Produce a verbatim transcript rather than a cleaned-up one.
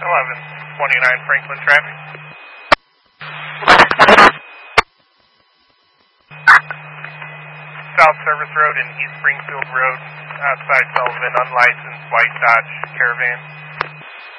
eleven twenty-nine Franklin traffic. South Service Road and East Springfield Road, outside Sullivan, unlicensed white Dodge Caravan.